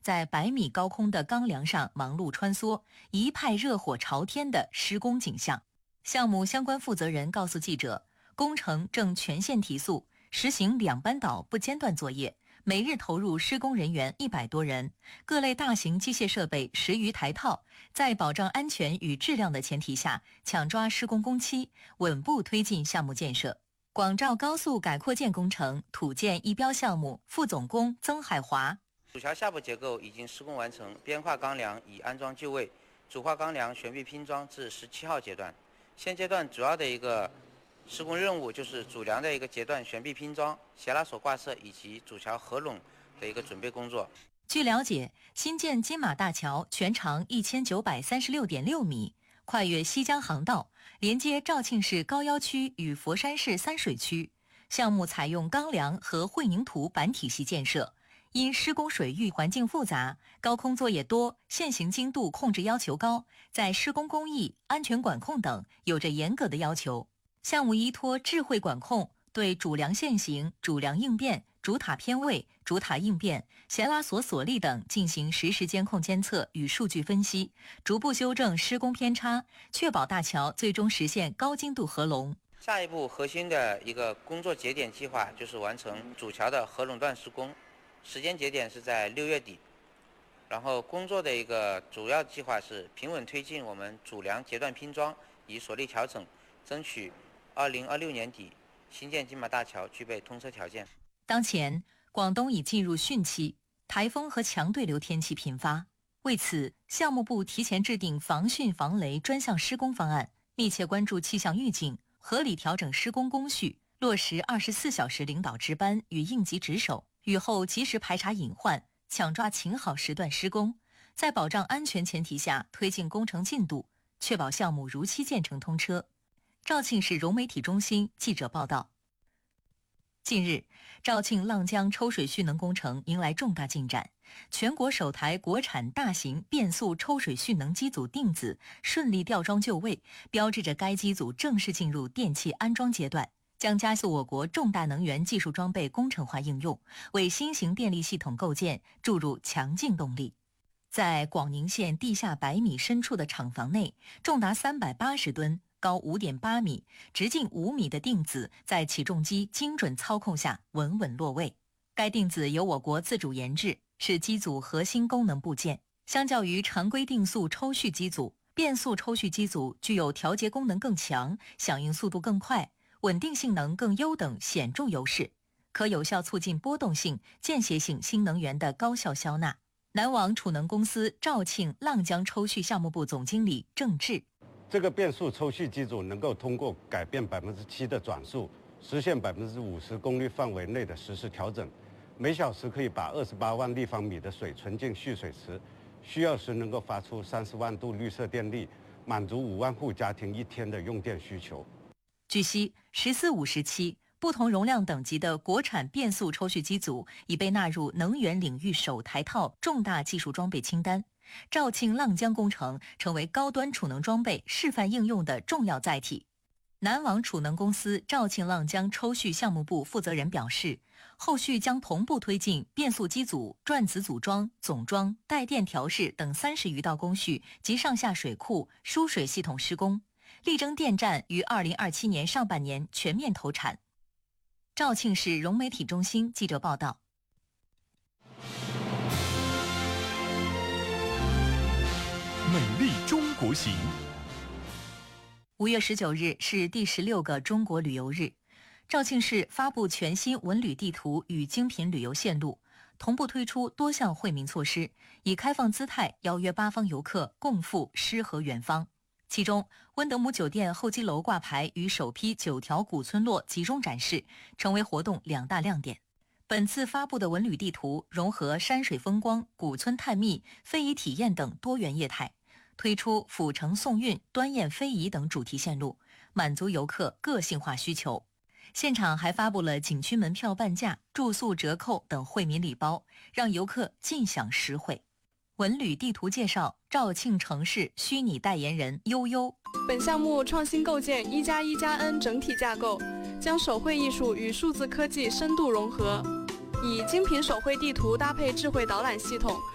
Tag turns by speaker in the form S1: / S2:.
S1: 在100米高空的钢梁上忙碌穿梭，一派热火朝天的施工景象。项目相关负责人告诉记者，工程正全线提速，实行2班倒不间断作业，每日投入施工人员100多人，各类大型机械设备10余台套，在保障安全与质量的前提下，抢抓施工工期，稳步推进项目建设。广肇高速改扩建工程土建一标项目副总工曾海华，
S2: 主桥下部结构已经施工完成，边化钢梁已安装就位，主化钢梁悬臂拼装至17号阶段。现阶段主要的一个施工任务就是主梁的一个阶段悬臂拼装、斜拉索挂设以及主桥合拢的一个准备工作。
S1: 据了解，新建金马大桥全长1936.6米，跨越西江航道，连接肇庆市高要区与佛山市三水区。项目采用钢梁和混凝土板体系建设，因施工水域环境复杂，高空作业多，现行精度控制要求高，在施工工艺、安全管控等有着严格的要求。项目依托智慧管控，对主梁线型、主梁应变、主塔偏位、主塔应变、斜拉索索力等进行实时监控监测与数据分析，逐步修正施工偏差，确保大桥最终实现高精度合龙。
S2: 下一步核心的一个工作节点计划就是完成主桥的合拢段施工，时间节点是在6月底。然后工作的一个主要计划是平稳推进我们主梁阶段拼装，以索力调整，争取2026年底新建金马大桥具备通车条件。
S1: 当前，广东已进入汛期，台风和强对流天气频发。为此，项目部提前制定防汛防雷专项施工方案，密切关注气象预警，合理调整施工工序，落实24小时领导值班与应急值守，雨后及时排查隐患，抢抓晴好时段施工，在保障安全前提下推进工程进度，确保项目如期建成通车。肇庆市融媒体中心记者报道。近日，肇庆浪江抽水蓄能工程迎来重大进展，全国首台国产大型变速抽水蓄能机组定子顺利吊装就位，标志着该机组正式进入电气安装阶段，将加速我国重大能源技术装备工程化应用，为新型电力系统构建注入强劲动力。在广宁县地下100米深处的厂房内，重达380吨、高5.8米、直径5米的定子在起重机精准操控下稳稳落位。该定子由我国自主研制，是机组核心功能部件。相较于常规定速抽蓄机组，变速抽蓄机组具有调节功能更强、响应速度更快、稳定性能更优等显著优势，可有效促进波动性、间歇性新能源的高效消纳。南网储能公司肇庆浪江抽蓄项目部总经理郑志，
S3: 这个变速抽蓄机组能够通过改变7%的转速，实现50%功率范围内的实时调整，每小时可以把28万立方米的水存进蓄水池，需要时能够发出30万度绿色电力，满足5万户家庭1天的用电需求。
S1: 据悉，14、50期不同容量等级的国产变速抽蓄机组已被纳入能源领域首台套重大技术装备清单。肇庆浪江工程成为高端储能装备示范应用的重要载体。南网储能公司肇庆浪江抽蓄项目部负责人表示，后续将同步推进变速机组、转子组装、总装、带电调试等30余道工序及上下水库、输水系统施工，力争电站于2027年上半年全面投产。肇庆市融媒体中心记者报道。
S4: 美丽中国行。
S1: 5月19日是第16个中国旅游日，肇庆市发布全新文旅地图与精品旅游线路，同步推出多项惠民措施，以开放姿态邀约八方游客共赴诗和远方。其中，温德姆酒店候机楼挂牌与首批9条古村落集中展示，成为活动2大亮点。本次发布的文旅地图融合山水风光、古村探秘、非遗体验等多元业态，推出府城送运、端砚非遗等主题线路，满足游客个性化需求。现场还发布了景区门票半价、住宿折扣等惠民礼包，让游客尽享实惠。文旅地图介绍，肇庆城市虚拟代言人悠悠。
S5: 本项目创新构建1+1+N 整体架构，将手绘艺术与数字科技深度融合，以精品手绘地图搭配智慧导览系统，